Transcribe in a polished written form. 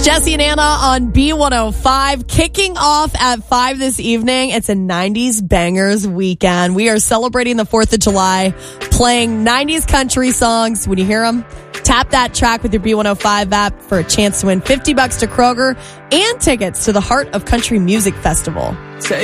Jesse and Anna on B105, kicking off at 5 this evening. It's a 90s bangers weekend. We are celebrating the 4th of July, playing 90s country songs. When you hear them, tap that track with your B105 app for a chance to win $50 to Kroger and tickets to the Heart of Country Music Festival.